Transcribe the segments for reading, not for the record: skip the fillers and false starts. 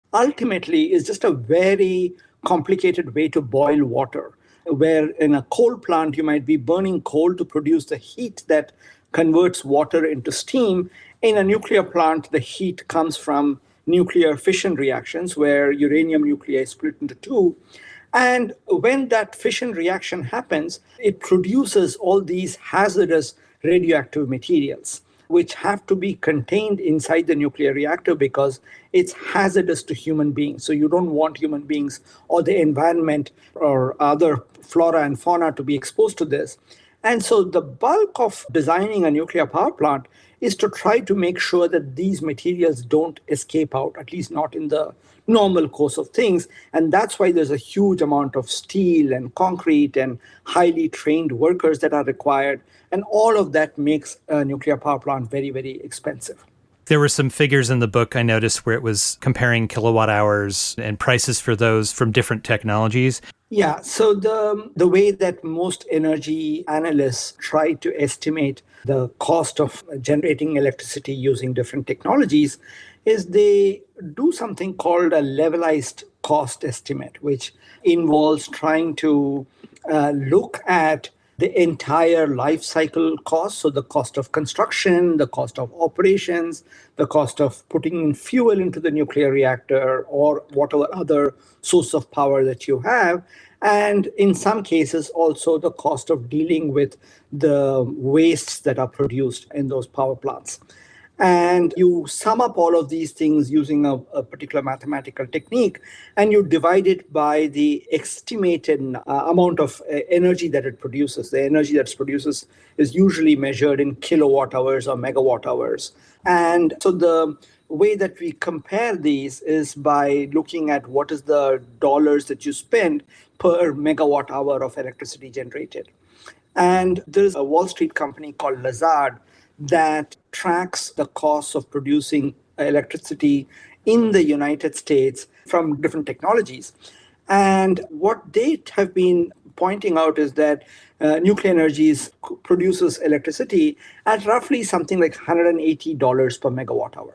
ultimately is just a very complicated way to boil water, where in a coal plant, you might be burning coal to produce the heat that converts water into steam. In a nuclear plant, the heat comes from nuclear fission reactions, where uranium nuclei split into two. And when that fission reaction happens, it produces all these hazardous radioactive materials, which have to be contained inside the nuclear reactor because it's hazardous to human beings. So you don't want human beings or the environment or other flora and fauna to be exposed to this. And so the bulk of designing a nuclear power plant is to try to make sure that these materials don't escape out, at least not in the normal course of things. And that's why there's a huge amount of steel and concrete and highly trained workers that are required. And all of that makes a nuclear power plant very, very expensive. There were some figures in the book I noticed where it was comparing kilowatt hours and prices for those from different technologies. Yeah, so the way that most energy analysts try to estimate the cost of generating electricity using different technologies is they do something called a levelized cost estimate, which involves trying to look at the entire life cycle cost. So the cost of construction, the cost of operations, the cost of putting in fuel into the nuclear reactor or whatever other source of power that you have. And in some cases, also the cost of dealing with the wastes that are produced in those power plants. And you sum up all of these things using a particular mathematical technique, and you divide it by the estimated amount of energy that it produces. The energy that it produces is usually measured in kilowatt hours or megawatt hours. And so the way that we compare these is by looking at what is the dollars that you spend per megawatt hour of electricity generated. And there's a Wall Street company called Lazard that tracks the costs of producing electricity in the United States from different technologies. And what they have been pointing out is that nuclear energy produces electricity at roughly something like $180 per megawatt hour.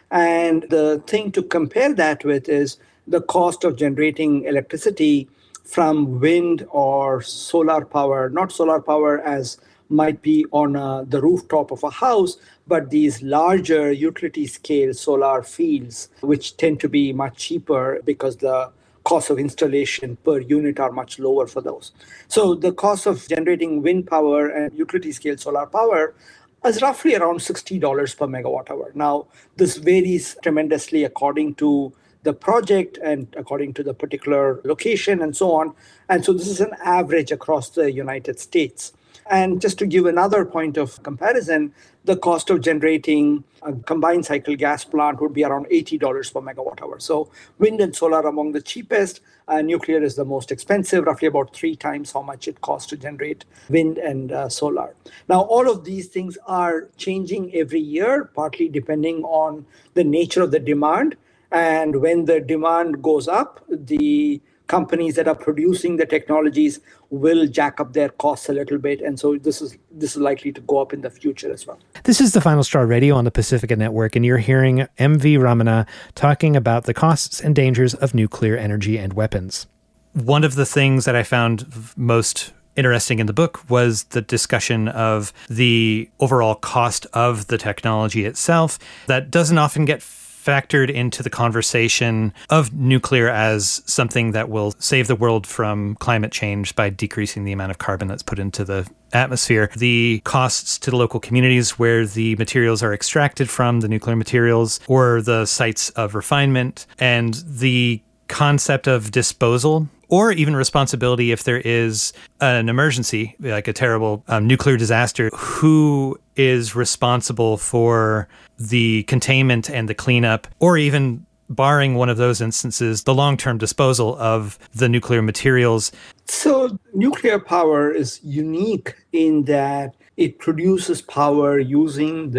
And the thing to compare that with is the cost of generating electricity from wind or solar power, not solar power as might be on the rooftop of a house, but these larger utility scale solar fields, which tend to be much cheaper because the cost of installation per unit are much lower for those. So the cost of generating wind power and utility scale solar power is roughly around $60 per megawatt hour. Now, this varies tremendously according to the project and according to the particular location and so on. And so this is an average across the United States. And just to give another point of comparison, the cost of generating a combined cycle gas plant would be around $80 per megawatt hour. So wind and solar are among the cheapest. Nuclear is the most expensive, roughly about 3 times how much it costs to generate wind and solar. Now, all of these things are changing every year, partly depending on the nature of the demand. And when the demand goes up, the companies that are producing the technologies will jack up their costs a little bit. And so this is likely to go up in the future as well. This is the Final Straw Radio on the Pacifica Network, and you're hearing M.V. Ramana talking about the costs and dangers of nuclear energy and weapons. One of the things that I found most interesting in the book was the discussion of the overall cost of the technology itself that doesn't often get factored into the conversation of nuclear as something that will save the world from climate change by decreasing the amount of carbon that's put into the atmosphere. The costs to the local communities where the materials are extracted from, the nuclear materials, or the sites of refinement, and the concept of disposal or even responsibility if there is an emergency, like a terrible nuclear disaster. Who is responsible for the containment and the cleanup, or even, barring one of those instances, the long-term disposal of the nuclear materials? So nuclear power is unique in that it produces power using this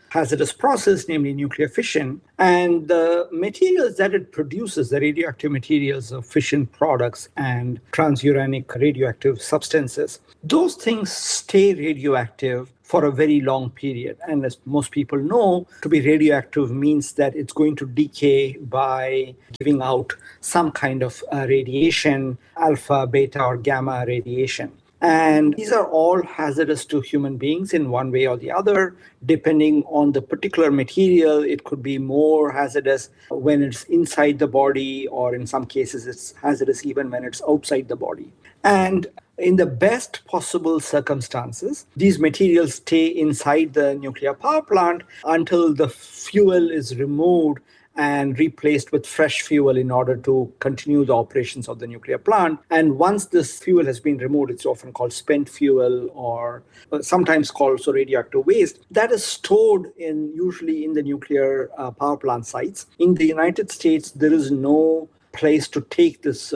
hazardous process, namely nuclear fission. And the materials that it produces, the radioactive materials of fission products and transuranic radioactive substances, those things stay radioactive for a very long period. And as most people know, to be radioactive means that it's going to decay by giving out some kind of radiation, alpha, beta, or gamma radiation. And these are all hazardous to human beings in one way or the other. Depending on the particular material, it could be more hazardous when it's inside the body, or in some cases, it's hazardous even when it's outside the body. And in the best possible circumstances, these materials stay inside the nuclear power plant until the fuel is removed and replaced with fresh fuel in order to continue the operations of the nuclear plant. And once this fuel has been removed, it's often called spent fuel, or sometimes called also radioactive waste, that is stored usually in the nuclear power plant sites. In the United States, there is no place to take this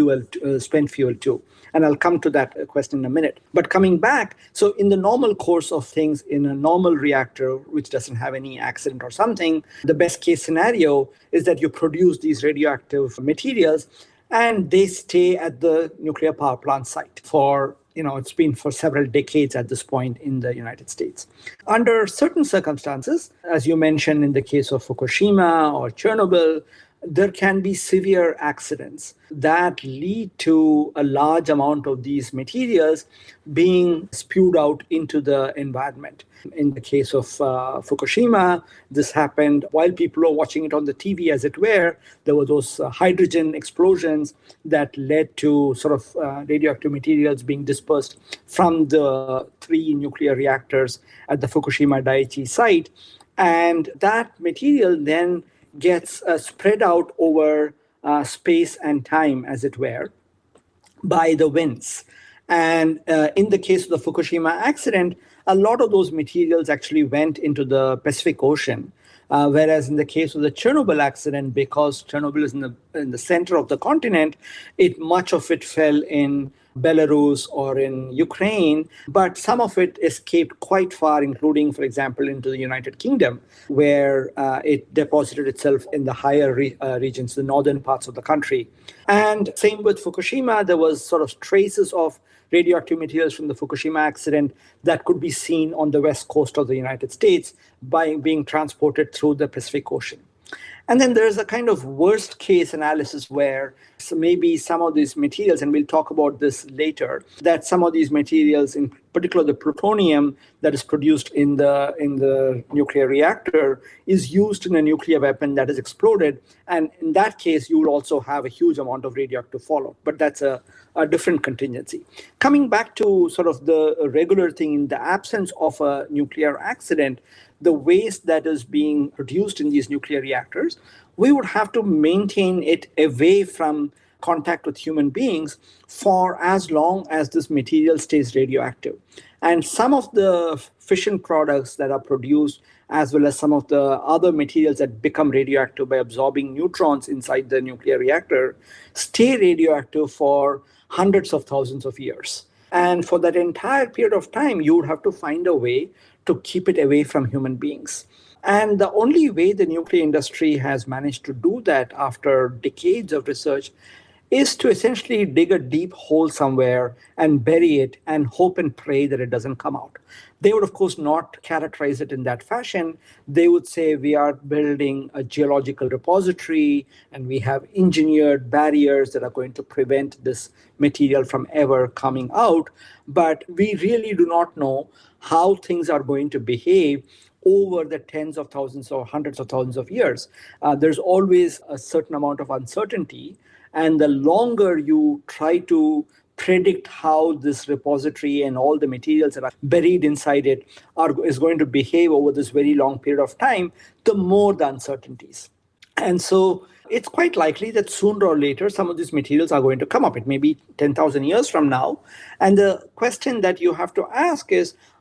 spent fuel to. And I'll come to that question in a minute. But coming back, so in the normal course of things, in a normal reactor, which doesn't have any accident or something, the best case scenario is that you produce these radioactive materials and they stay at the nuclear power plant site for, it's been for several decades at this point in the United States. Under certain circumstances, as you mentioned in the case of Fukushima or Chernobyl, there can be severe accidents that lead to a large amount of these materials being spewed out into the environment. In the case of Fukushima, this happened while people were watching it on the TV, as it were. There were those hydrogen explosions that led to sort of radioactive materials being dispersed from the 3 nuclear reactors at the Fukushima Daiichi site. And that material then gets spread out over space and time, as it were, by the winds. And in the case of the Fukushima accident, a lot of those materials actually went into the Pacific Ocean. Whereas in the case of the Chernobyl accident, because Chernobyl is in the center of the continent, much of it fell in Belarus or in Ukraine, but some of it escaped quite far, including, for example, into the United Kingdom, where it deposited itself in the higher regions, the northern parts of the country. And same with Fukushima, there was sort of traces of radioactive materials from the Fukushima accident that could be seen on the west coast of the United States by being transported through the Pacific Ocean. And then there's a kind of worst case analysis where maybe some of these materials, and we'll talk about this later, that some of these materials, in particular the plutonium that is produced in the nuclear reactor, is used in a nuclear weapon that is exploded. And in that case, you will also have a huge amount of radioactive fallout. But that's a different contingency. Coming back to sort of the regular thing, in the absence of a nuclear accident, the waste that is being produced in these nuclear reactors, we would have to maintain it away from contact with human beings for as long as this material stays radioactive. And some of the fission products that are produced, as well as some of the other materials that become radioactive by absorbing neutrons inside the nuclear reactor, stay radioactive for hundreds of thousands of years. And for that entire period of time, you would have to find a way to keep it away from human beings. And the only way the nuclear industry has managed to do that after decades of research is to essentially dig a deep hole somewhere and bury it and hope and pray that it doesn't come out. They would, of course, not characterize it in that fashion. They would say we are building a geological repository and we have engineered barriers that are going to prevent this material from ever coming out. But we really do not know how things are going to behave over the tens of thousands or hundreds of thousands of years. There's always a certain amount of uncertainty. And the longer you try to predict how this repository and all the materials that are buried inside it is going to behave over this very long period of time, the more the uncertainties. And so it's quite likely that sooner or later, some of these materials are going to come up. It may be 10,000 years from now. And the question that you have to ask is,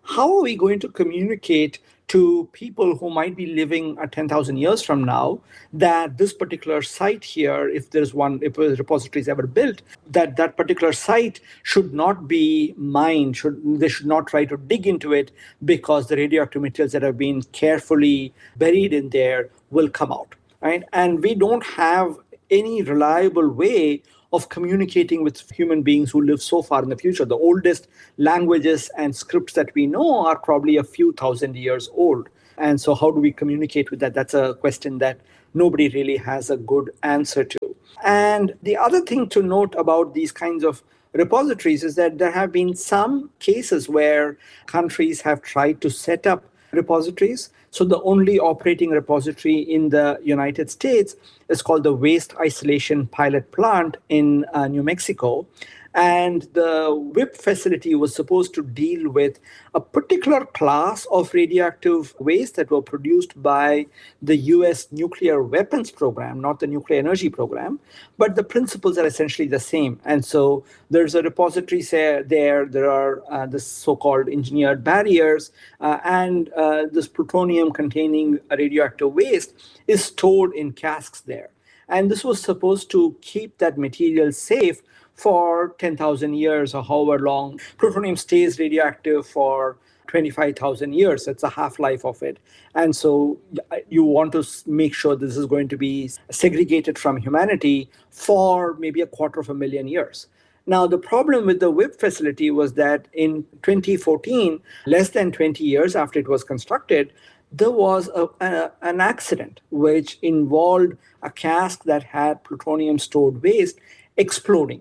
how are we going to communicate to people who might be living 10,000 years from now that this particular site here, if a repository is ever built, that particular site should not be mined, they should not try to dig into it because the radioactive materials that have been carefully buried in there will come out, right? And we don't have any reliable way of communicating with human beings who live so far in the future. The oldest languages and scripts that we know are probably a few thousand years old. And so how do we communicate with that? That's a question that nobody really has a good answer to. And the other thing to note about these kinds of repositories is that there have been some cases where countries have tried to set up repositories. So the only operating repository in the United States is called the Waste Isolation Pilot Plant in New Mexico. And the WIPP facility was supposed to deal with a particular class of radioactive waste that were produced by the US nuclear weapons program, not the nuclear energy program, but the principles are essentially the same. And so there's a repository there are the so-called engineered barriers, and this plutonium-containing radioactive waste is stored in casks there. And this was supposed to keep that material safe for 10,000 years or however long. Plutonium stays radioactive for 25,000 years. That's the half-life of it. And so you want to make sure this is going to be segregated from humanity for maybe 250,000 years. Now, the problem with the WIPP facility was that in 2014, less than 20 years after it was constructed, there was an accident which involved a cask that had plutonium stored waste exploding.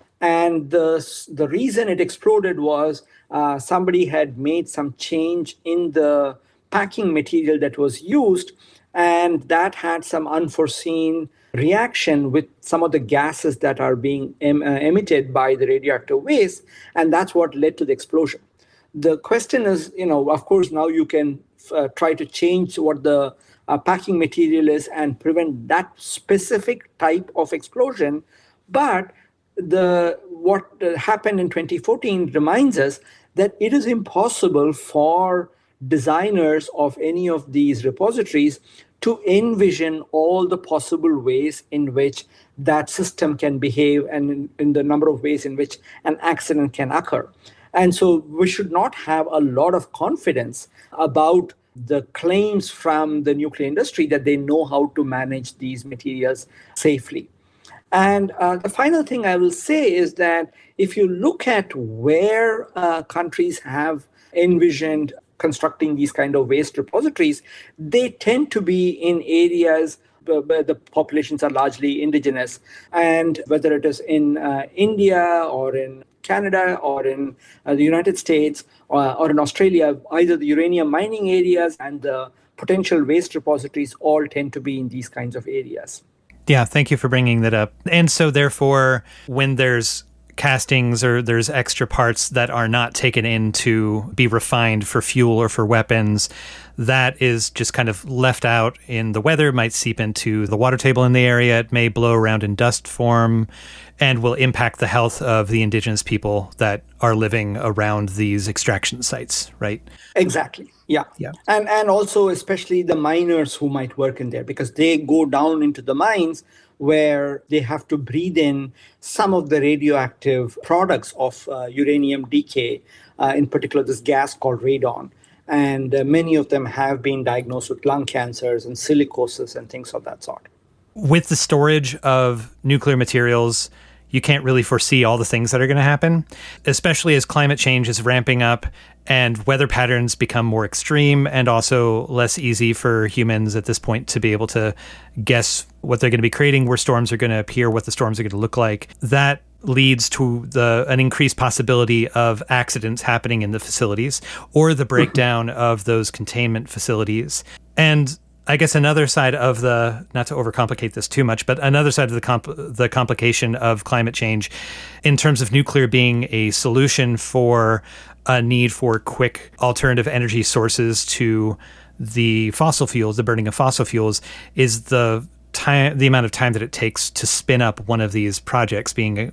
And the reason it exploded was somebody had made some change in the packing material that was used, and that had some unforeseen reaction with some of the gases that are being emitted by the radioactive waste, and that's what led to the explosion. The question is, of course, now you can try to change what the packing material is and prevent that specific type of explosion, but what happened in 2014 reminds us that it is impossible for designers of any of these repositories to envision all the possible ways in which that system can behave and in the number of ways in which an accident can occur. And so we should not have a lot of confidence about the claims from the nuclear industry that they know how to manage these materials safely. And the final thing I will say is that if you look at where countries have envisioned constructing these kind of waste repositories, they tend to be in areas where the populations are largely indigenous. And whether it is in India or in Canada or in the United States or in Australia, either the uranium mining areas and the potential waste repositories all tend to be in these kinds of areas. Yeah, thank you for bringing that up. And so therefore, when there's castings or there's extra parts that are not taken in to be refined for fuel or for weapons, that is just kind of left out in the weather. It might seep into the water table in the area. It may blow around in dust form and will impact the health of the indigenous people that are living around these extraction sites, right? Exactly. Yeah. And also especially the miners who might work in there, because they go down into the mines where they have to breathe in some of the radioactive products of uranium decay, in particular this gas called radon. And many of them have been diagnosed with lung cancers and silicosis and things of that sort. With the storage of nuclear materials, you can't really foresee all the things that are going to happen, especially as climate change is ramping up and weather patterns become more extreme and also less easy for humans at this point to be able to guess what they're going to be creating, where storms are going to appear, what the storms are going to look like. That leads to an increased possibility of accidents happening in the facilities or the breakdown of those containment facilities. And I guess another side of not to overcomplicate this too much, but another side of the complication of climate change in terms of nuclear being a solution for a need for quick alternative energy sources to the fossil fuels, the burning of fossil fuels, is the time, the amount of time that it takes to spin up one of these projects being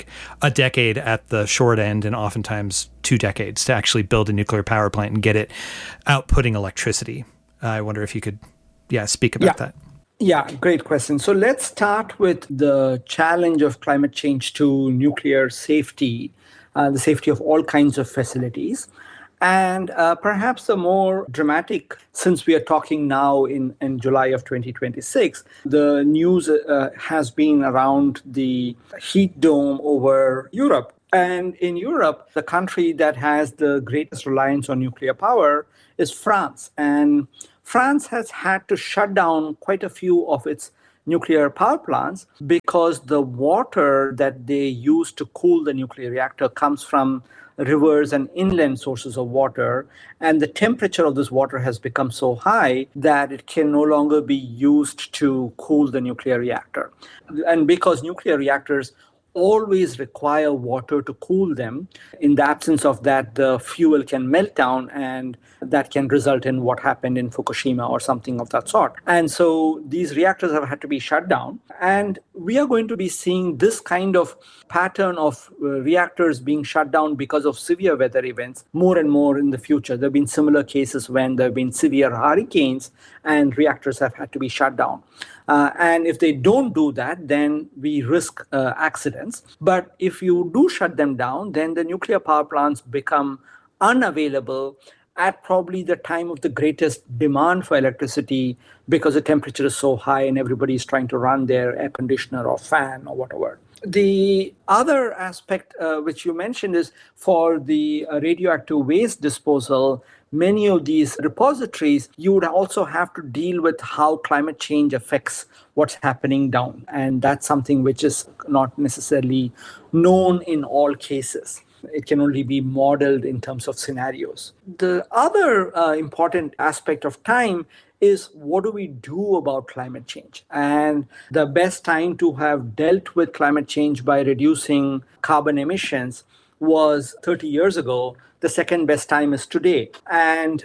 a decade at the short end, and oftentimes 2 decades to actually build a nuclear power plant and get it outputting electricity. I wonder if you could, speak about that. Yeah, great question. So let's start with the challenge of climate change to nuclear safety, the safety of all kinds of facilities. And perhaps the more dramatic, since we are talking now in July of 2026, the news has been around the heat dome over Europe. And in Europe, the country that has the greatest reliance on nuclear power is France. And France has had to shut down quite a few of its nuclear power plants because the water that they use to cool the nuclear reactor comes from rivers and inland sources of water, and the temperature of this water has become so high that it can no longer be used to cool the nuclear reactor. And because nuclear reactors always require water to cool them, in the absence of that, the fuel can melt down, and that can result in what happened in Fukushima or something of that sort. And so these reactors have had to be shut down. And we are going to be seeing this kind of pattern of reactors being shut down because of severe weather events more and more in the future. There have been similar cases when there have been severe hurricanes and reactors have had to be shut down. And if they don't do that, then we risk accidents. But if you do shut them down, then the nuclear power plants become unavailable at probably the time of the greatest demand for electricity because the temperature is so high and everybody is trying to run their air conditioner or fan or whatever. The other aspect which you mentioned is for the radioactive waste disposal. Many of these repositories, you would also have to deal with how climate change affects what's happening down. And that's something which is not necessarily known in all cases. It can only be modeled in terms of scenarios. The other important aspect of time is what do we do about climate change? And the best time to have dealt with climate change by reducing carbon emissions was 30 years ago. The second best time is today. And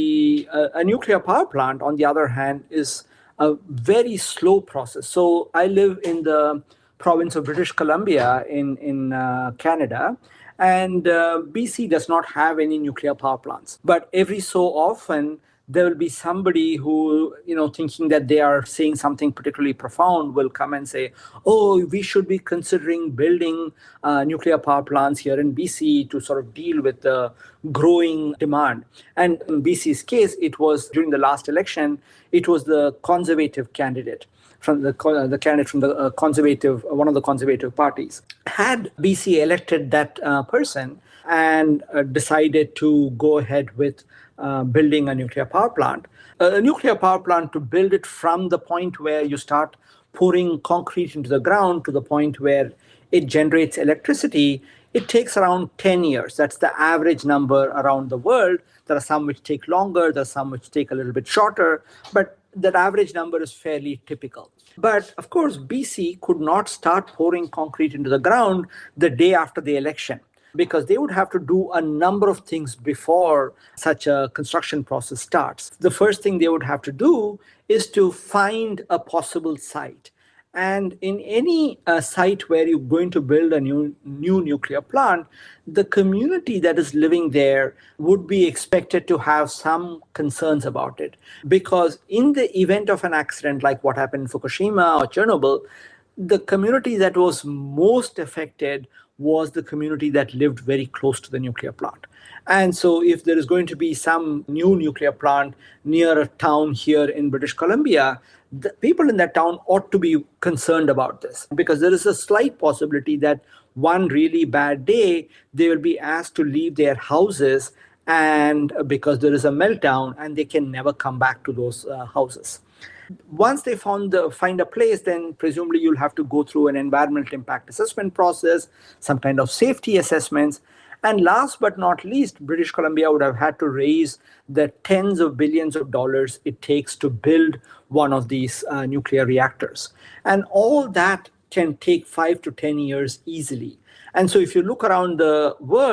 a nuclear power plant, on the other hand, is a very slow process. So I live in the province of British Columbia in Canada, and BC does not have any nuclear power plants. But every so often, there will be somebody who, thinking that they are saying something particularly profound, will come and say, oh, we should be considering building nuclear power plants here in BC to sort of deal with the growing demand. And in BC's case, it was during the last election, it was the conservative candidate from the candidate from the conservative, one of the conservative parties. Had BC elected that person and decided to go ahead with building a nuclear power plant. A nuclear power plant, to build it from the point where you start pouring concrete into the ground to the point where it generates electricity, it takes around 10 years. That's the average number around the world. There are some which take longer, there are some which take a little bit shorter, but that average number is fairly typical. But of course, BC could not start pouring concrete into the ground the day after the election, because they would have to do a number of things before such a construction process starts. The first thing they would have to do is to find a possible site. And in any site where you're going to build a new nuclear plant, the community that is living there would be expected to have some concerns about it. Because in the event of an accident like what happened in Fukushima or Chernobyl, the community that was most affected was the community that lived very close to the nuclear plant. And so if there is going to be some new nuclear plant near a town here in British Columbia, the people in that town ought to be concerned about this, because there is a slight possibility that one really bad day, they will be asked to leave their houses, and because there is a meltdown and they can never come back to those houses. Once they find a place, then presumably you'll have to go through an environmental impact assessment process, some kind of safety assessments. And last but not least, British Columbia would have had to raise the tens of billions of dollars it takes to build one of these nuclear reactors. And all that can take 5 to 10 years easily. And so if you look around the world,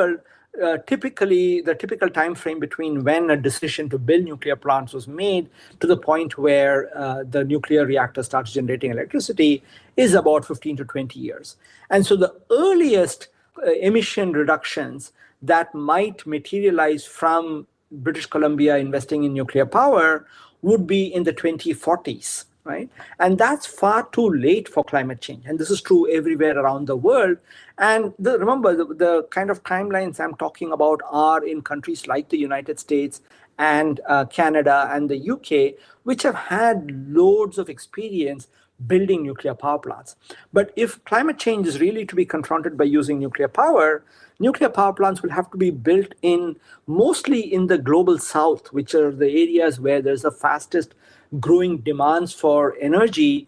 typically the typical time frame between when a decision to build nuclear plants was made to the point where the nuclear reactor starts generating electricity is about 15 to 20 years. And so the earliest emission reductions that might materialize from British Columbia investing in nuclear power would be in the 2040s. Right? And that's far too late for climate change. And this is true everywhere around the world. And remember, the kind of timelines I'm talking about are in countries like the United States and Canada and the UK, which have had loads of experience building nuclear power plants. But if climate change is really to be confronted by using nuclear power plants will have to be built mostly in the global south, which are the areas where there's the fastest growing demands for energy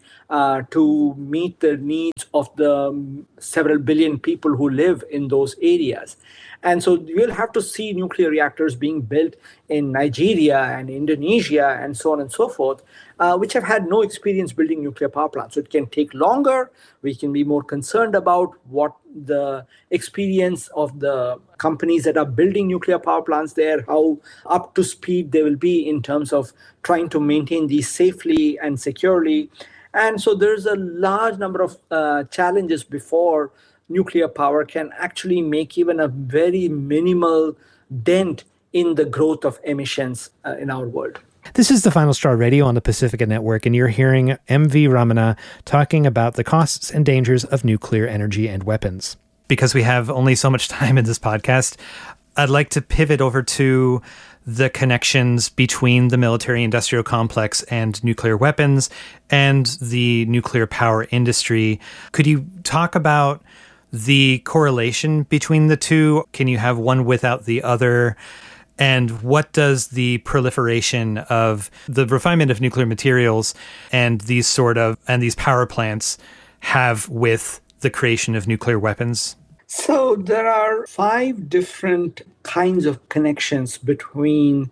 to meet the needs of the several billion people who live in those areas. And so we'll have to see nuclear reactors being built in Nigeria and Indonesia and so on and so forth, which have had no experience building nuclear power plants. So it can take longer. We can be more concerned about what the experience of the companies that are building nuclear power plants there, how up to speed they will be in terms of trying to maintain these safely and securely. And so there's a large number of challenges before nuclear power can actually make even a very minimal dent in the growth of emissions in our world. This is the Final Straw Radio on the Pacifica Network, and you're hearing M.V. Ramana talking about the costs and dangers of nuclear energy and weapons. Because we have only so much time in this podcast, I'd like to pivot over to the connections between the military-industrial complex and nuclear weapons and the nuclear power industry. Could you talk about the correlation between the two? Can you have one without the other? And what does the proliferation of the refinement of nuclear materials and these power plants have with the creation of nuclear weapons? So there are 5 different kinds of connections between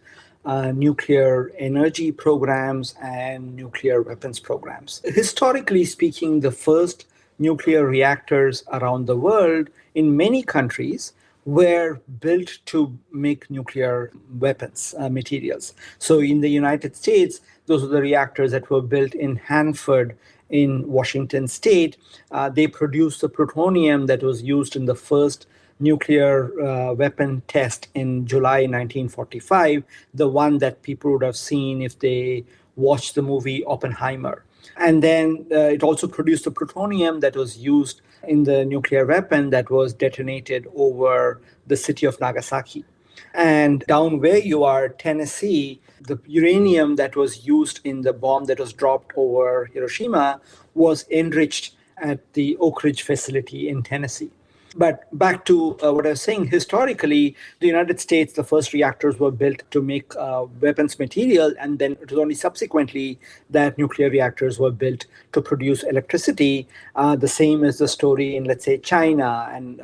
nuclear energy programs and nuclear weapons programs. Historically speaking, the first nuclear reactors around the world in many countries were built to make nuclear weapons materials. So in the United States, those were the reactors that were built in Hanford in Washington state. They produced the plutonium that was used in the first nuclear weapon test in July 1945, the one that people would have seen if they watched the movie Oppenheimer. And then it also produced the plutonium that was used in the nuclear weapon that was detonated over the city of Nagasaki. And down where you are, Tennessee, the uranium that was used in the bomb that was dropped over Hiroshima was enriched at the Oak Ridge facility in Tennessee. But back to what I was saying, historically, the United States, the first reactors were built to make weapons material, and then it was only subsequently that nuclear reactors were built to produce electricity. The same is the story in, let's say, China and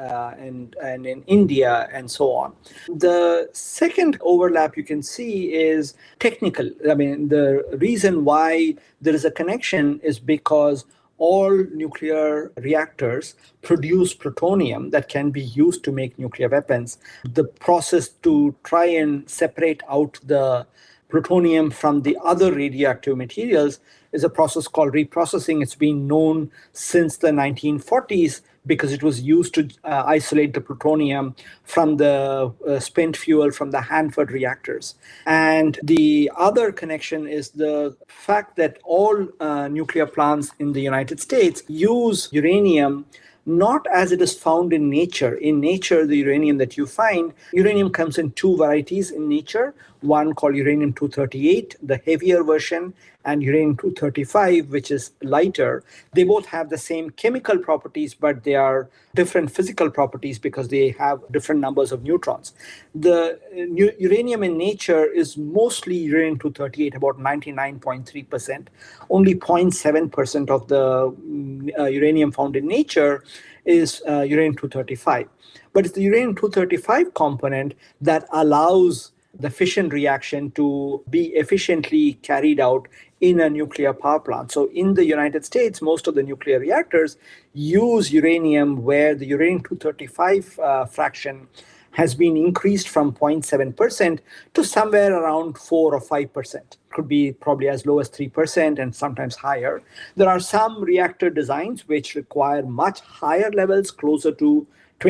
in India and so on. The second overlap you can see is technical. I mean, the reason why there is a connection is because all nuclear reactors produce plutonium that can be used to make nuclear weapons. The process to try and separate out the plutonium from the other radioactive materials is a process called reprocessing. It's been known since the 1940s because it was used to isolate the plutonium from the spent fuel from the Hanford reactors. And the other connection is the fact that all nuclear plants in the United States use uranium not as it is found in nature. In nature, the uranium that you find, uranium comes in 2 varieties in nature, one called uranium-238, the heavier version, and uranium-235, which is lighter. They both have the same chemical properties, but they are different physical properties because they have different numbers of neutrons. The uranium in nature is mostly uranium-238, about 99.3%. Only 0.7% of the uranium found in nature is uranium-235. But it's the uranium-235 component that allows the fission reaction to be efficiently carried out in a nuclear power plant. So in the United States, most of the nuclear reactors use uranium where the uranium-235 fraction has been increased from 0.7% to somewhere around 4 or 5%. Could be probably as low as 3% and sometimes higher. There are some reactor designs which require much higher levels, closer to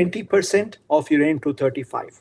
20% of uranium-235.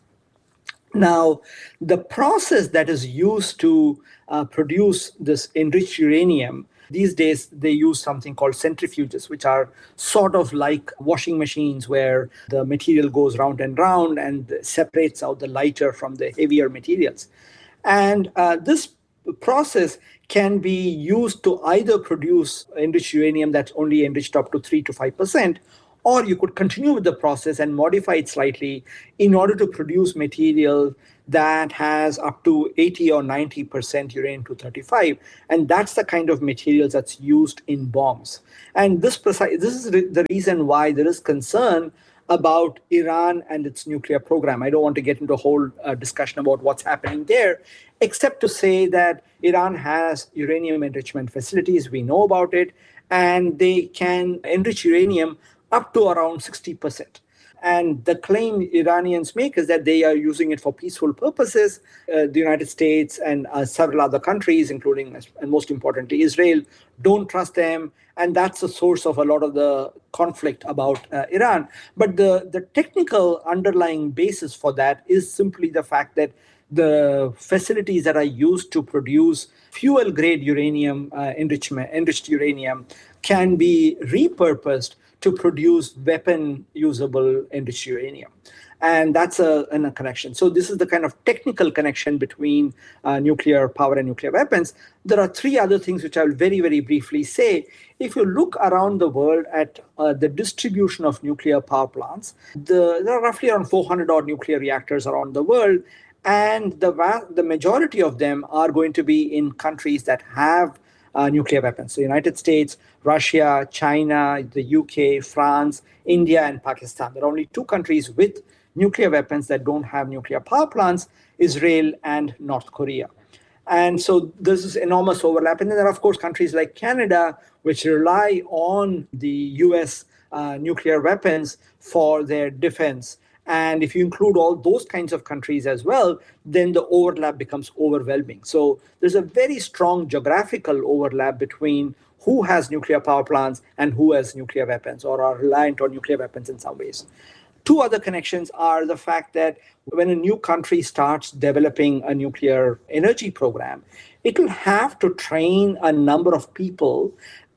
Now, the process that is used to produce this enriched uranium, these days they use something called centrifuges, which are sort of like washing machines where the material goes round and separates out the lighter from the heavier materials. And this process can be used to either produce enriched uranium that's only enriched up to 3 to 5%, or you could continue with the process and modify it slightly in order to produce material that has up to 80 or 90% uranium-235. And that's the kind of materials that's used in bombs. And this is the reason why there is concern about Iran and its nuclear program. I don't want to get into a whole discussion about what's happening there, except to say that Iran has uranium enrichment facilities. We know about it, and they can enrich uranium up to around 60%. And the claim Iranians make is that they are using it for peaceful purposes. The United States and several other countries, including, and most importantly, Israel, don't trust them. And that's the source of a lot of the conflict about Iran. But the technical underlying basis for that is simply the fact that the facilities that are used to produce fuel-grade uranium, enriched uranium, can be repurposed to produce weapon-usable enriched uranium. And that's a connection. So this is the kind of technical connection between nuclear power and nuclear weapons. There are three other things which I will very, very briefly say. If you look around the world at the distribution of nuclear power plants, there are roughly around 400 odd nuclear reactors around the world. And the majority of them are going to be in countries that have nuclear weapons. So United States, Russia, China, the UK, France, India, and Pakistan. There are only two countries with nuclear weapons that don't have nuclear power plants, Israel and North Korea. And so there's this enormous overlap. And then there are, of course, countries like Canada, which rely on the US nuclear weapons for their defense. And if you include all those kinds of countries as well, then the overlap becomes overwhelming. So there's a very strong geographical overlap between who has nuclear power plants and who has nuclear weapons or are reliant on nuclear weapons in some ways. Two other connections are the fact that when a new country starts developing a nuclear energy program, it will have to train a number of people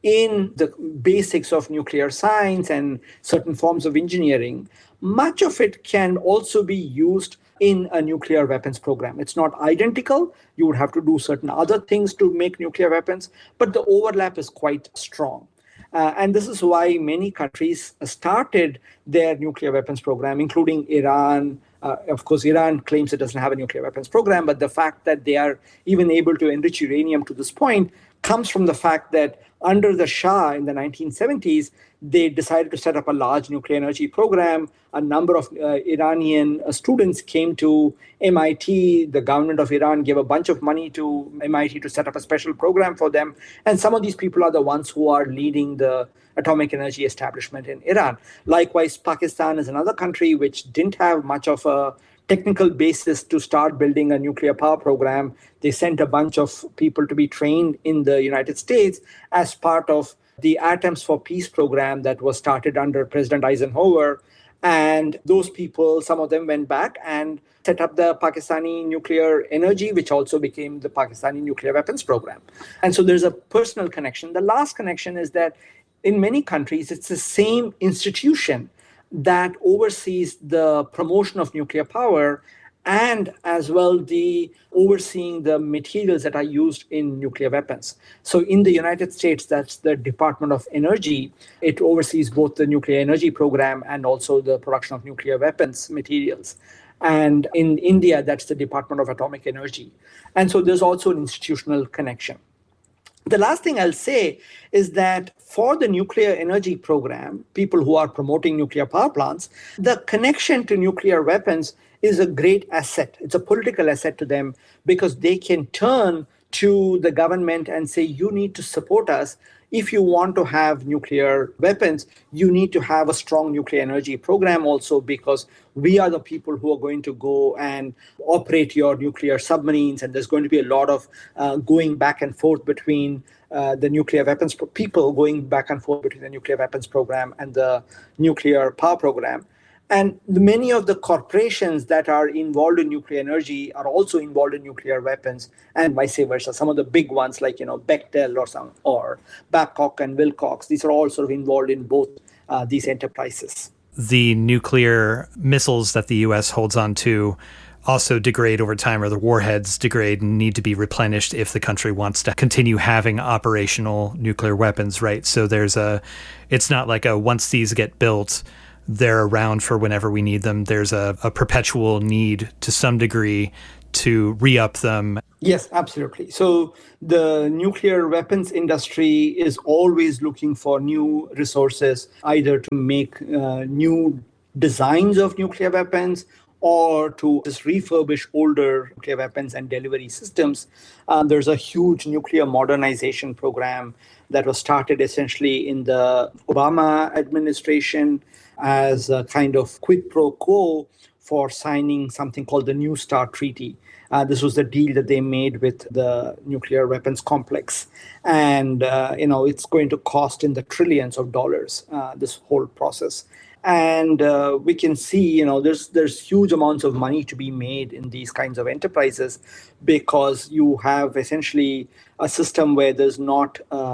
in the basics of nuclear science and certain forms of engineering. Much of it can also be used in a nuclear weapons program. It's not identical. You would have to do certain other things to make nuclear weapons, but the overlap is quite strong. And this is why many countries started their nuclear weapons program, including Iran. Of course, Iran claims it doesn't have a nuclear weapons program, but the fact that they are even able to enrich uranium to this point comes from the fact that under the Shah in the 1970s, they decided to set up a large nuclear energy program. A number of Iranian students came to MIT. The government of Iran gave a bunch of money to MIT to set up a special program for them. And some of these people are the ones who are leading the atomic energy establishment in Iran. Likewise, Pakistan is another country which didn't have much of a technical basis to start building a nuclear power program. They sent a bunch of people to be trained in the United States as part of the Atoms for Peace program that was started under President Eisenhower. And those people, some of them went back and set up the Pakistani nuclear energy, which also became the Pakistani nuclear weapons program. And so there's a personal connection. The last connection is that in many countries, it's the same institution that oversees the promotion of nuclear power and as well the overseeing the materials that are used in nuclear weapons. So in the United States, that's the Department of Energy. It oversees both the nuclear energy program and also the production of nuclear weapons materials. And in India, that's the Department of Atomic Energy. And so there's also an institutional connection. The last thing I'll say is that for the nuclear energy program, people who are promoting nuclear power plants, the connection to nuclear weapons is a great asset. It's a political asset to them because they can turn to the government and say, you need to support us if you want to have nuclear weapons, you need to have a strong nuclear energy program also, because we are the people who are going to go and operate your nuclear submarines. And there's going to be a lot of going back and forth between the nuclear weapons, people going back and forth between the nuclear weapons program and the nuclear power program. And many of the corporations that are involved in nuclear energy are also involved in nuclear weapons, and vice versa. Some of the big ones like Bechtel or Babcock and Wilcox, these are all sort of involved in both these enterprises. The nuclear missiles that the U.S. holds on to also degrade over time, or the warheads degrade and need to be replenished if the country wants to continue having operational nuclear weapons, right? So it's not like once these get built, they're around for whenever we need them. There's a perpetual need to some degree to re-up them. Yes, absolutely. So the nuclear weapons industry is always looking for new resources, either to make new designs of nuclear weapons or to just refurbish older nuclear weapons and delivery systems. There's a huge nuclear modernization program that was started essentially in the Obama administration as a kind of quid pro quo for signing something called the New START Treaty. This was the deal that they made with the nuclear weapons complex. And, it's going to cost in the trillions of dollars, this whole process. And we can see, there's huge amounts of money to be made in these kinds of enterprises, because you have essentially a system where there's not,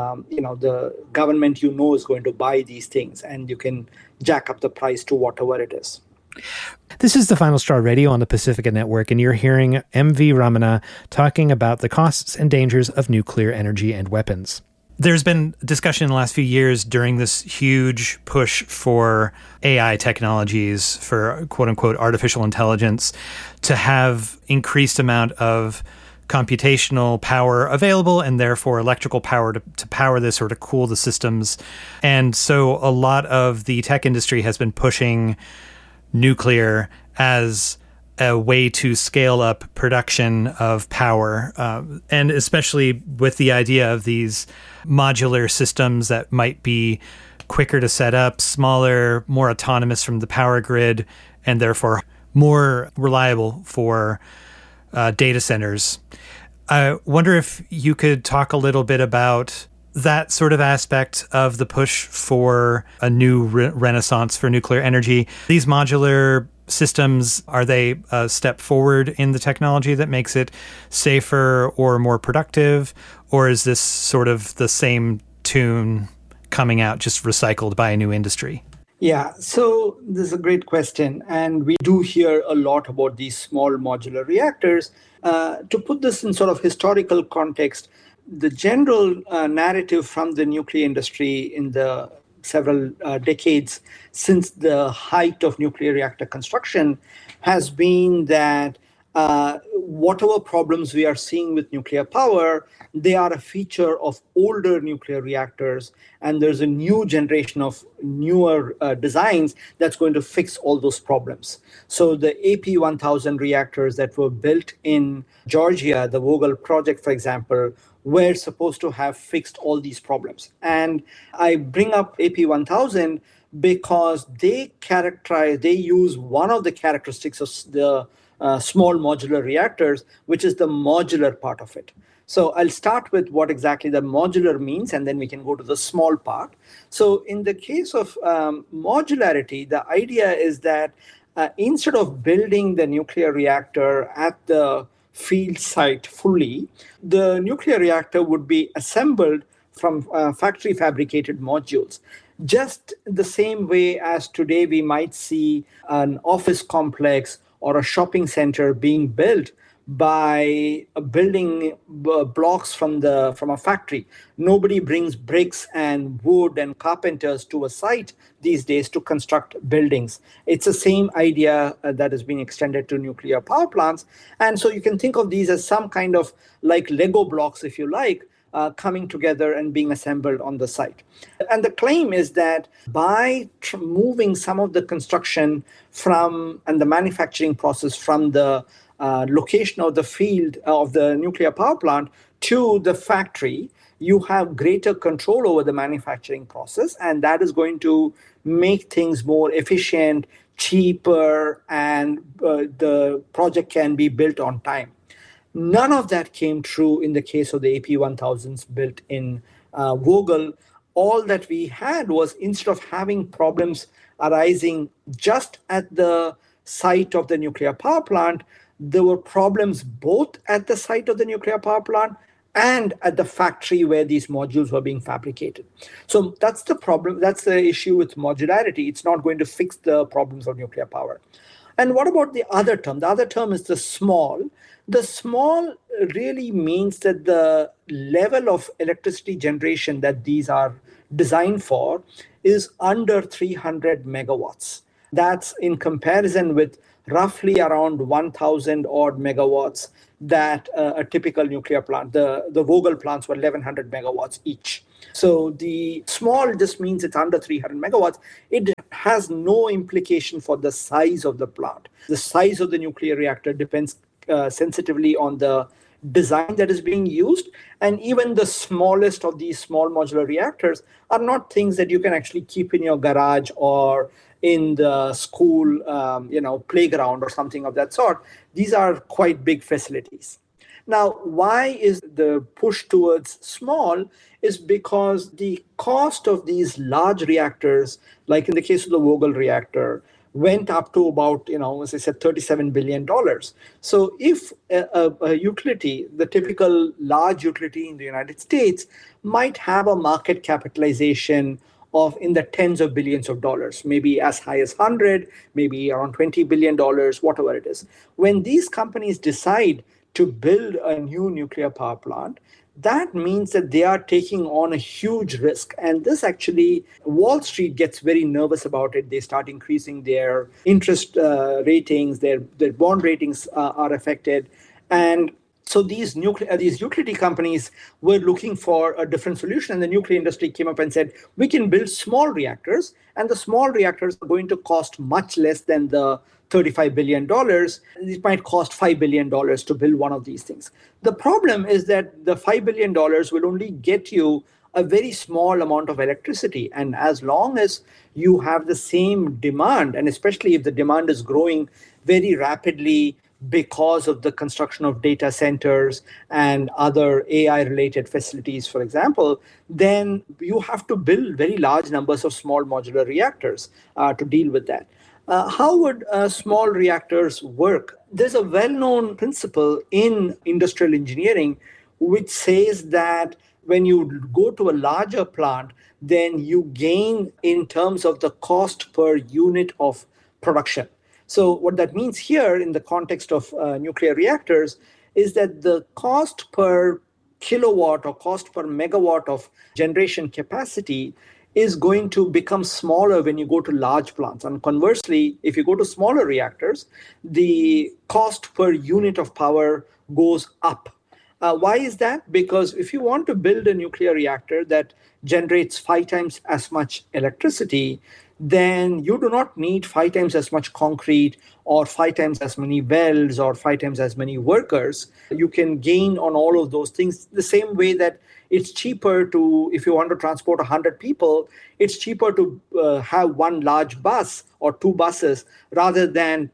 the government, is going to buy these things, and you can jack up the price to whatever it is. This is the Final Straw Radio on the Pacifica Network, and you're hearing M.V. Ramana talking about the costs and dangers of nuclear energy and weapons. There's been discussion in the last few years during this huge push for AI technologies, for quote unquote artificial intelligence, to have increased amount of computational power available, and therefore electrical power to power this or to cool the systems. And so a lot of the tech industry has been pushing nuclear as a way to scale up production of power, and especially with the idea of these modular systems that might be quicker to set up, smaller, more autonomous from the power grid, and therefore more reliable for data centers. I wonder if you could talk a little bit about that sort of aspect of the push for a new renaissance for nuclear energy. These modular systems, are they a step forward in the technology that makes it safer or more productive? Or is this sort of the same tune coming out, just recycled by a new industry? Yeah, so this is a great question. And we do hear a lot about these small modular reactors. To put this in sort of historical context, the general narrative from the nuclear industry in the several decades since the height of nuclear reactor construction has been that whatever problems we are seeing with nuclear power, they are a feature of older nuclear reactors, and there's a new generation of newer designs that's going to fix all those problems. So the AP1000 reactors that were built in Georgia, the Vogtle project, for example, were supposed to have fixed all these problems. And I bring up AP1000 because they use one of the characteristics of the small modular reactors, which is the modular part of it. So I'll start with what exactly the modular means, and then we can go to the small part. So in the case of modularity, the idea is that instead of building the nuclear reactor at the field site fully, the nuclear reactor would be assembled from factory fabricated modules. Just the same way as today we might see an office complex or a shopping center being built by building blocks from a factory. Nobody brings bricks and wood and carpenters to a site these days to construct buildings. It's the same idea that is being extended to nuclear power plants. And so you can think of these as some kind of like Lego blocks, if you like, coming together and being assembled on the site. And the claim is that by moving some of the construction and the manufacturing process from the location of the field of the nuclear power plant to the factory, you have greater control over the manufacturing process, and that is going to make things more efficient, cheaper, and the project can be built on time. None of that came true in the case of the AP1000s built in Vogtle. All that we had was, instead of having problems arising just at the site of the nuclear power plant, there were problems both at the site of the nuclear power plant and at the factory where these modules were being fabricated. So that's the problem. That's the issue with modularity. It's not going to fix the problems of nuclear power. And what about the other term? The other term is the small. The small really means that the level of electricity generation that these are designed for is under 300 megawatts. That's in comparison with roughly around 1,000 odd megawatts that a typical nuclear plant, the Vogtle plants were 1,100 megawatts each. So the small just means it's under 300 megawatts. It has no implication for the size of the plant. The size of the nuclear reactor depends sensitively on the design that is being used. And even the smallest of these small modular reactors are not things that you can actually keep in your garage or in the school, playground or something of that sort. These are quite big facilities. Now, why is the push towards small? Is because the cost of these large reactors, like in the case of the Vogtle reactor, went up to about, as I said, $37 billion. So if a utility, the typical large utility in the United States, might have a market capitalization of in the tens of billions of dollars, maybe as high as 100, maybe around $20 billion, whatever it is. When these companies decide to build a new nuclear power plant, that means that they are taking on a huge risk. And this actually, Wall Street gets very nervous about it. They start increasing their interest ratings, their bond ratings are affected. And so these utility companies were looking for a different solution. And the nuclear industry came up and said, we can build small reactors, and the small reactors are going to cost much less than the $35 billion. It might cost $5 billion to build one of these things. The problem is that the $5 billion will only get you a very small amount of electricity. And as long as you have the same demand, and especially if the demand is growing very rapidly because of the construction of data centers and other AI-related facilities, for example, then you have to build very large numbers of small modular reactors to deal with that. How would small reactors work? There's a well-known principle in industrial engineering which says that when you go to a larger plant, then you gain in terms of the cost per unit of production. So what that means here in the context of nuclear reactors is that the cost per kilowatt or cost per megawatt of generation capacity is going to become smaller when you go to large plants. And conversely, if you go to smaller reactors, the cost per unit of power goes up. Why is that? Because if you want to build a nuclear reactor that generates 5 times as much electricity, then you do not need 5 times as much concrete or 5 times as many welds or 5 times as many workers. You can gain on all of those things the same way that it's cheaper to, if you want to transport 100 people, it's cheaper to have one large bus or 2 buses rather than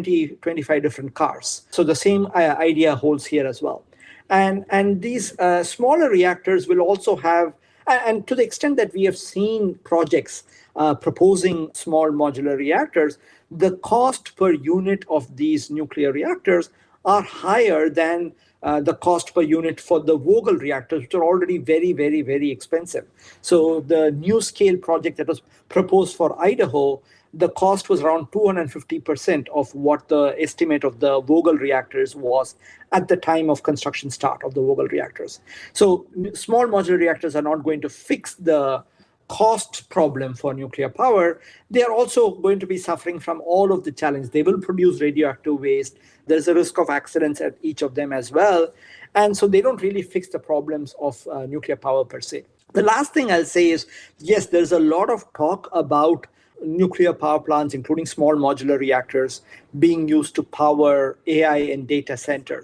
25 different cars. So the same idea holds here as well. And these smaller reactors will also have, and to the extent that we have seen projects proposing small modular reactors, the cost per unit of these nuclear reactors are higher than the cost per unit for the Vogtle reactors, which are already very, very, very expensive. So the NuScale project that was proposed for Idaho, the cost was around 250% of what the estimate of the Vogtle reactors was at the time of construction start of the Vogtle reactors. So small modular reactors are not going to fix the cost problem for nuclear power. They are also going to be suffering from all of the challenges. They will produce radioactive waste. There's a risk of accidents at each of them as well. And so they don't really fix the problems of nuclear power per se. The last thing I'll say is, yes, there's a lot of talk about nuclear power plants, including small modular reactors, being used to power AI and data centers.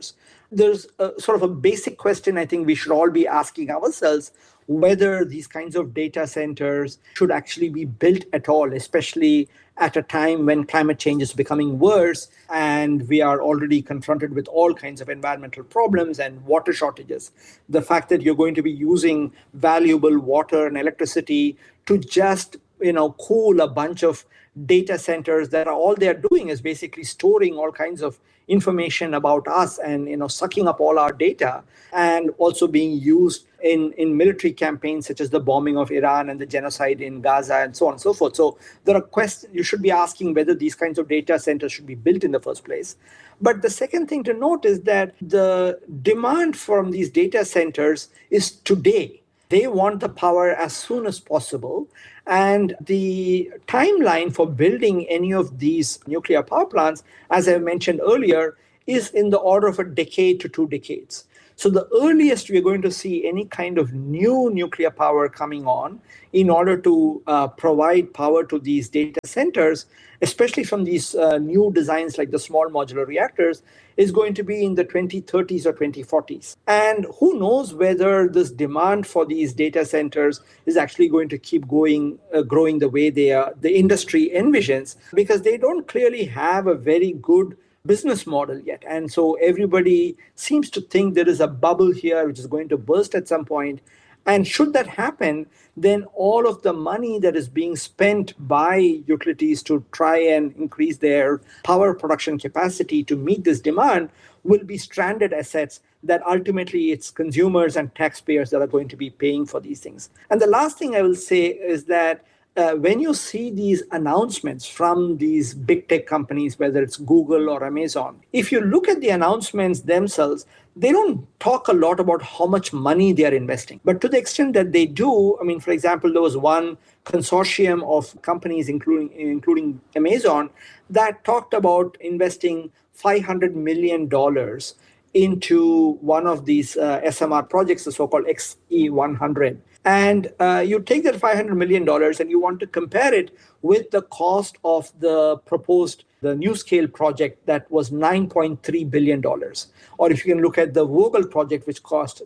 there's sort of a basic question I think we should all be asking ourselves, whether these kinds of data centers should actually be built at all, especially at a time when climate change is becoming worse and we are already confronted with all kinds of environmental problems and water shortages. The fact that you're going to be using valuable water and electricity to just cool a bunch of data centers that are all they're doing is basically storing all kinds of information about us and sucking up all our data, and also being used in military campaigns such as the bombing of Iran and the genocide in Gaza and so on and so forth. So there are questions you should be asking whether these kinds of data centers should be built in the first place. But the second thing to note is that the demand from these data centers is today. They want the power as soon as possible. And the timeline for building any of these nuclear power plants, as I mentioned earlier, is in the order of a decade to 2 decades. So the earliest we're going to see any kind of new nuclear power coming on in order to provide power to these data centers, especially from these new designs like the small modular reactors, is going to be in the 2030s or 2040s. And who knows whether this demand for these data centers is actually going to keep growing the way the industry envisions, because they don't clearly have a very good business model yet. And so everybody seems to think there is a bubble here which is going to burst at some point. And should that happen, then all of the money that is being spent by utilities to try and increase their power production capacity to meet this demand will be stranded assets that ultimately it's consumers and taxpayers that are going to be paying for these things. And the last thing I will say is that when you see these announcements from these big tech companies, whether it's Google or Amazon, if you look at the announcements themselves, they don't talk a lot about how much money they are investing. But to the extent that they do, I mean, for example, there was one consortium of companies, including Amazon, that talked about investing $500 million into one of these SMR projects, the so-called XE100. And you take that $500 million and you want to compare it with the cost of the NuScale project that was $9.3 billion. Or if you can look at the Vogtle project, which cost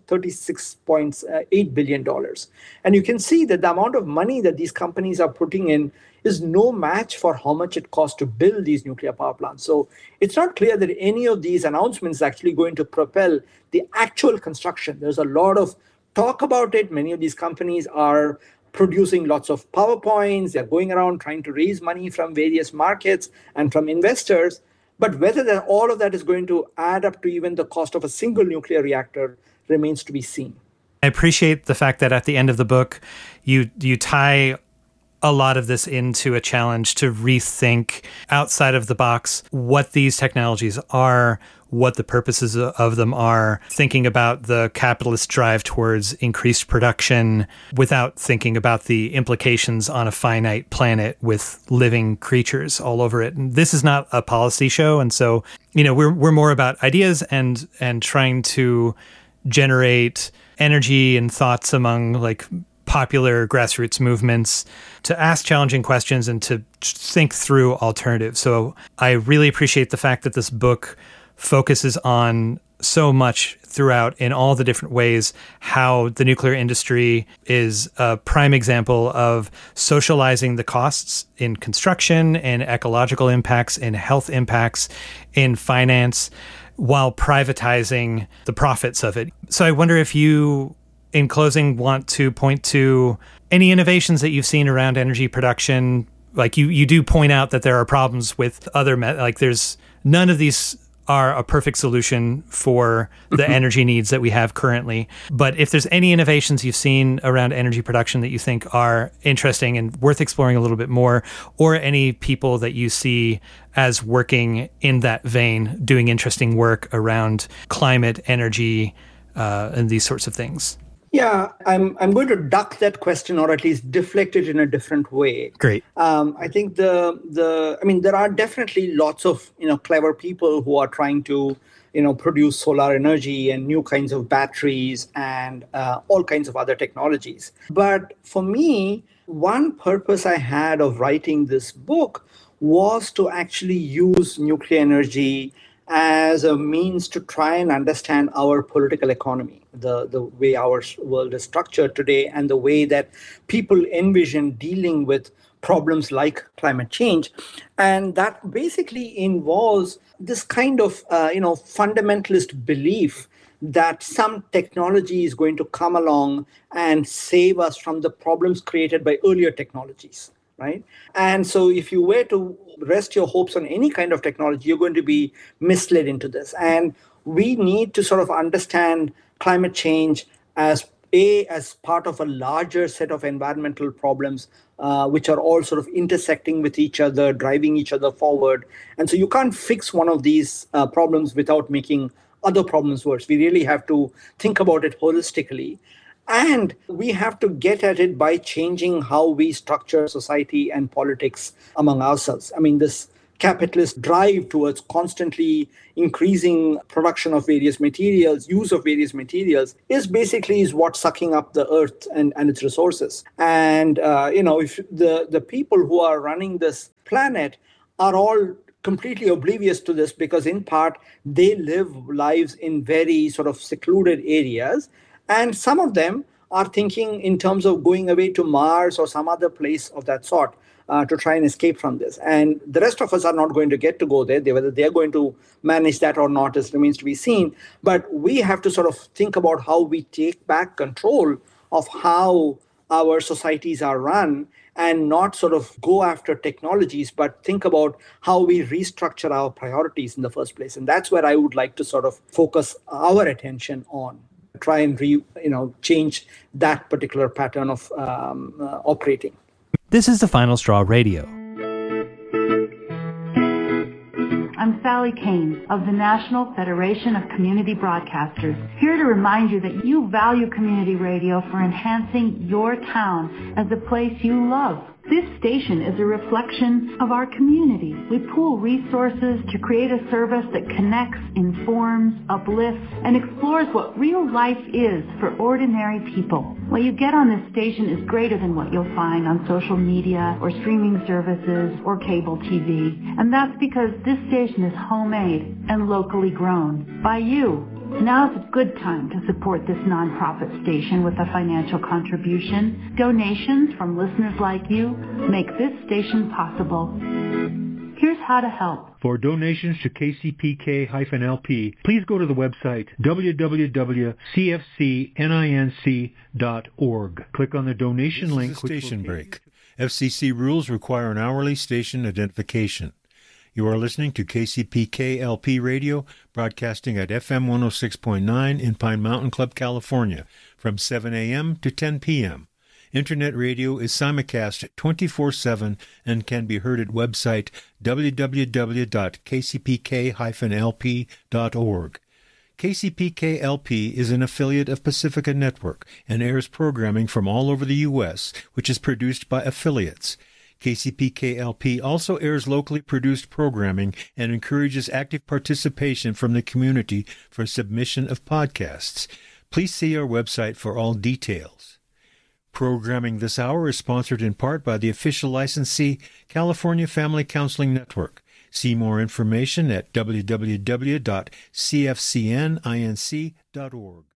$36.8 billion. And you can see that the amount of money that these companies are putting in is no match for how much it costs to build these nuclear power plants. So it's not clear that any of these announcements is actually going to propel the actual construction. There's a lot of talk about it. Many of these companies are producing lots of PowerPoints. They're going around trying to raise money from various markets and from investors. But whether all of that is going to add up to even the cost of a single nuclear reactor remains to be seen. I appreciate the fact that at the end of the book, you tie a lot of this into a challenge to rethink outside of the box what these technologies are, what the purposes of them are, thinking about the capitalist drive towards increased production without thinking about the implications on a finite planet with living creatures all over it. And this is not a policy show. And so, we're more about ideas and trying to generate energy and thoughts among popular grassroots movements to ask challenging questions and to think through alternatives. So I really appreciate the fact that this book focuses on so much throughout in all the different ways how the nuclear industry is a prime example of socializing the costs in construction, in ecological impacts, in health impacts, in finance, while privatizing the profits of it. So I wonder if you, in closing, want to point to any innovations that you've seen around energy production. Like you do point out that there are problems with other, there's none of these are a perfect solution for the energy needs that we have currently. But if there's any innovations you've seen around energy production that you think are interesting and worth exploring a little bit more, or any people that you see as working in that vein, doing interesting work around climate, energy, and these sorts of things. Yeah, I'm going to duck that question, or at least deflect it in a different way. Great. I think there are definitely lots of clever people who are trying to produce solar energy and new kinds of batteries and all kinds of other technologies. But for me, one purpose I had of writing this book was to actually use nuclear energy as a means to try and understand our political economy, the way our world is structured today, and the way that people envision dealing with problems like climate change. And that basically involves this kind of fundamentalist belief that some technology is going to come along and save us from the problems created by earlier technologies, right? And so if you were to rest your hopes on any kind of technology, you're going to be misled into this. And we need to sort of understand climate change as part of a larger set of environmental problems, which are all sort of intersecting with each other, driving each other forward. And so you can't fix one of these problems without making other problems worse. We really have to think about it holistically. And we have to get at it by changing how we structure society and politics among ourselves. I mean, this capitalist drive towards constantly increasing production of various materials, use of various materials, is what's sucking up the earth and its resources. And, if the people who are running this planet are all completely oblivious to this, because in part they live lives in very sort of secluded areas, and some of them are thinking in terms of going away to Mars or some other place of that sort to try and escape from this. And the rest of us are not going to get to go there. Whether they're going to manage that or not remains to be seen. But we have to sort of think about how we take back control of how our societies are run, and not sort of go after technologies, but think about how we restructure our priorities in the first place. And that's where I would like to sort of focus our attention on, try and change that particular pattern of operating. This is the Final Straw Radio. I'm Sally Kane of the National Federation of Community Broadcasters, here to remind you that you value community radio for enhancing your town as a place you love. This station is a reflection of our community. We pool resources to create a service that connects, informs, uplifts, and explores what real life is for ordinary people. What you get on this station is greater than what you'll find on social media or streaming services or cable TV. And that's because this station is homemade and locally grown by you. Now's a good time to support this nonprofit station with a financial contribution. Donations from listeners like you make this station possible. Here's how to help. For donations to KCPK-LP, please go to the website www.cfcninc.org. Click on the donation link. Station break. FCC rules require an hourly station identification. You are listening to KCPK-LP Radio, broadcasting at FM 106.9 in Pine Mountain Club, California, from 7 a.m. to 10 p.m. Internet radio is simulcast 24/7 and can be heard at website www.kcpk-lp.org. KCPK-LP is an affiliate of Pacifica Network and airs programming from all over the U.S., which is produced by affiliates. KCPK-LP also airs locally produced programming and encourages active participation from the community for submission of podcasts. Please see our website for all details. Programming this hour is sponsored in part by the official licensee, California Family Counseling Network. See more information at www.cfcninc.org.